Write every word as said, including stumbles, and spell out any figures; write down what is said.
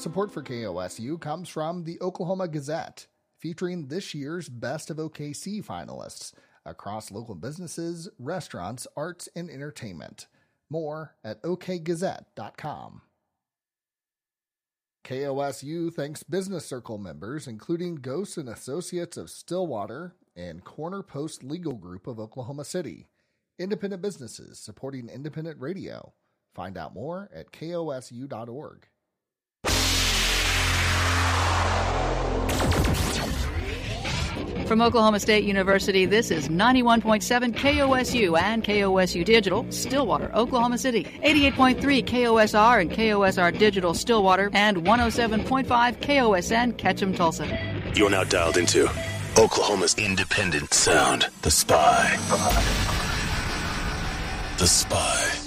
Support for K O S U comes from the Oklahoma Gazette, featuring this year's Best of O K C finalists across local businesses, restaurants, arts, and entertainment. More at o k gazette dot com. K O S U thanks Business Circle members, including Ghosts and Associates of Stillwater and Corner Post Legal Group of Oklahoma City, independent businesses supporting independent radio. Find out more at k o s u dot org. From Oklahoma State University, this is ninety-one point seven K O S U and K O S U Digital, Stillwater, Oklahoma City. eighty-eight point three K O S R and K O S R Digital, Stillwater, and one oh seven point five K O S N, Ketchum, Tulsa. You're now dialed into Oklahoma's independent sound, The Spy. The Spy.